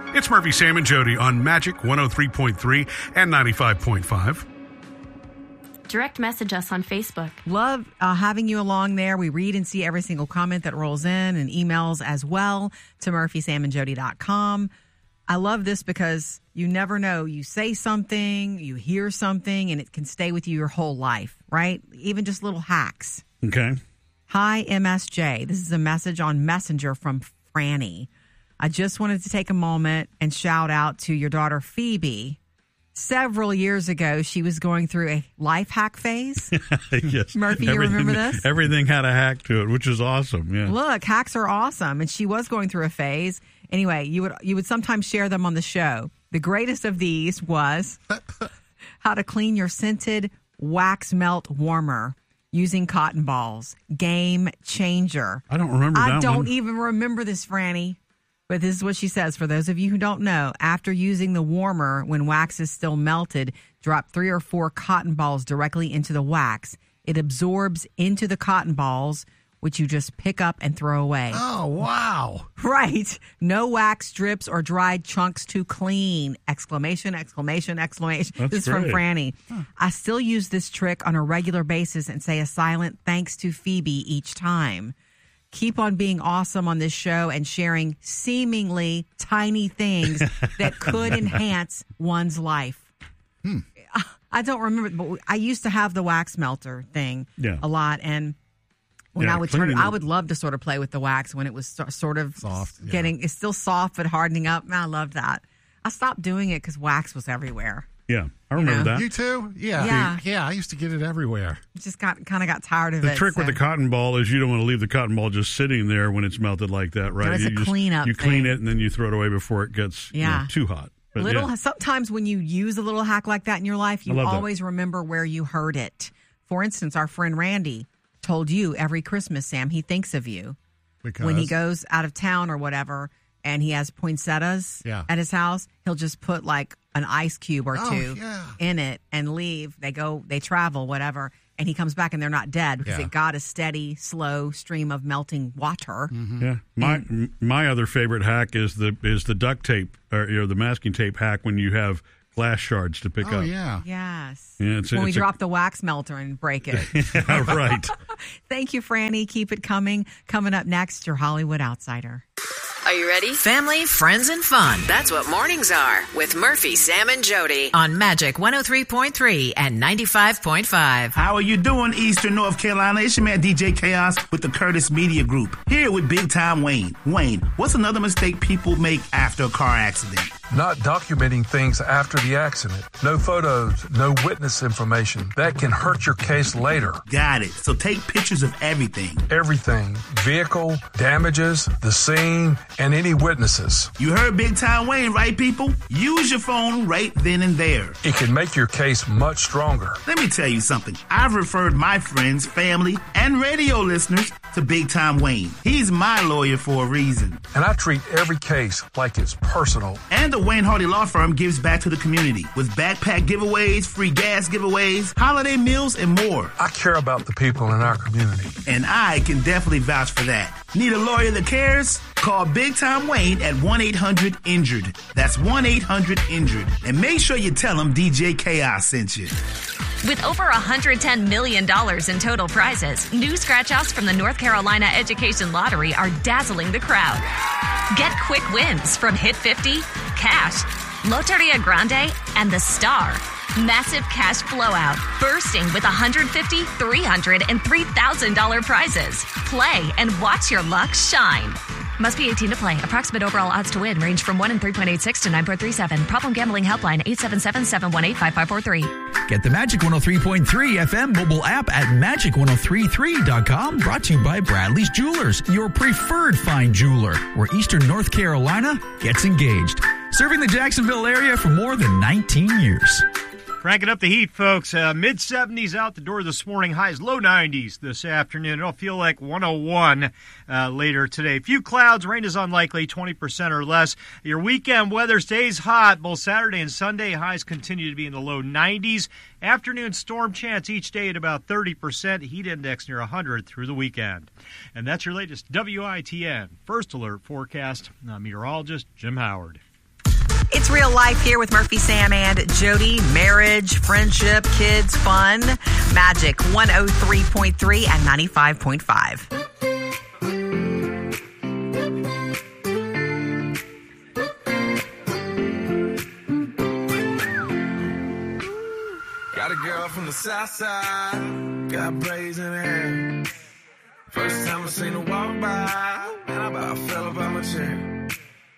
It's Murphy, Sam, and Jody on Magic 103.3 and 95.5. Direct message us on Facebook. Love having you along there. We read and see every single comment that rolls in and emails as well to murphysamandjody.com. I love this because you never know. You say something, you hear something, and it can stay with you your whole life, right? Even just little hacks. Okay. Hi, MSJ. This is a message on Messenger from Franny. I just wanted to take a moment and shout out to your daughter, Phoebe. Several years ago, she was going through a life hack phase. Yes. Murphy, you remember this? Everything had a hack to it, which is awesome. Yeah. Look, hacks are awesome. And she was going through a phase. Anyway, you would sometimes share them on the show. The greatest of these was how to clean your scented wax melt warmer using cotton balls. Game changer. I don't remember that one. I don't even remember this, Franny. But this is what she says. For those of you who don't know, after using the warmer when wax is still melted, drop 3 or 4 cotton balls directly into the wax. It absorbs into the cotton balls, which you just pick up and throw away. Oh, wow. Right. No wax strips or dried chunks to clean. Exclamation, exclamation, exclamation. That's this is from great. Franny. Huh. I still use this trick on a regular basis and say a silent thanks to Phoebe each time. Keep on being awesome on this show and sharing seemingly tiny things that could enhance one's life. I don't remember, but I used to have the wax melter thing a lot, and when I would turn it, I would love to sort of play with the wax when it was sort of soft, it's still soft but hardening up. Man, I loved that. I stopped doing it because wax was everywhere. Yeah, I remember that. You too? Yeah. I used to get it everywhere. Just kind of got tired of it. The trick with the cotton ball is you don't want to leave the cotton ball just sitting there when it's melted like that, right? No, it's a cleanup. You clean it and then you throw it away before it gets too hot. But Sometimes when you use a little hack like that in your life, you always remember where you heard it. For instance, our friend Randy told you every Christmas, Sam, he thinks of you when he goes out of town or whatever, and he has poinsettias at his house. He'll just put like an ice cube or two in it and leave. They travel, whatever, and he comes back and they're not dead because it got a steady, slow stream of melting water. Mm-hmm. Yeah, my other favorite hack is the duct tape or the masking tape hack when you have glass shards to pick up. Yeah. Yes. Yeah, when we drop the wax melter and break it. Right. Thank you, Franny. Keep it coming. Coming up next, your Hollywood Outsider. Are you ready? Family, friends, and fun. That's what mornings are with Murphy, Sam, and Jody on Magic 103.3 and 95.5. How are you doing, Eastern North Carolina? It's your man DJ Chaos with the Curtis Media Group. Here with Big Time Wayne. Wayne, what's another mistake people make after a car accident? Not documenting things after the accident. No photos, no witness information. That can hurt your case later. Got it. So take pictures of everything. Everything. Vehicle, damages, the scene, and any witnesses. You heard Big Time Wayne, right, people? Use your phone right then and there. It can make your case much stronger. Let me tell you something. I've referred my friends, family, and radio listeners to Big Time Wayne. He's my lawyer for a reason. And I treat every case like it's personal. And the Wayne Hardy Law Firm gives back to the community with backpack giveaways, free gas giveaways, holiday meals, and more. I care about the people in our community. And I can definitely vouch for that. Need a lawyer that cares? Call Big Time Wayne at 1-800-INJURED. That's 1-800-INJURED. And make sure you tell them DJ Chaos sent you. With over $110 million in total prizes, new scratch-offs from the North Carolina Education Lottery are dazzling the crowd. Get quick wins from Hit 50, Cash, Loteria Grande, and The Star. Massive cash blowout, bursting with $150, $300, and $3,000 prizes. Play and watch your luck shine. Must be 18 to play. Approximate overall odds to win range from 1 in 3.86 to 9.37. Problem gambling helpline 877-718-5543. Get the Magic 103.3 FM mobile app at magic1033.com. Brought to you by Bradley's Jewelers, your preferred fine jeweler, where Eastern North Carolina gets engaged. Serving the Jacksonville area for more than 19 years. Cranking up the heat, folks. Mid-70s out the door this morning. Highs low 90s this afternoon. It'll feel like 101 later today. Few clouds. Rain is unlikely, 20% or less. Your weekend weather stays hot. Both Saturday and Sunday highs continue to be in the low 90s. Afternoon storm chance each day at about 30%. Heat index near 100 through the weekend. And that's your latest WITN First Alert forecast. I'm meteorologist Jim Howard. It's real life here with Murphy, Sam, and Jody. Marriage, friendship, kids, fun. Magic 103.3 and 95.5. Got a girl from the south side, got braids in her hair. First time I seen her walk by, man, I about fell up out my chair.